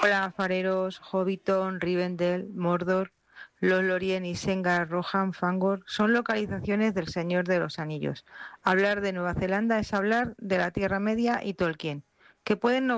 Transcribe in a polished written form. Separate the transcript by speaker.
Speaker 1: Hola, fareros, Hobbiton, Rivendell, Mordor, los Lorien, Isengard, Rohan, Fangor son localizaciones del Señor de los Anillos. Hablar de Nueva Zelanda es hablar de la Tierra Media y Tolkien, que pueden no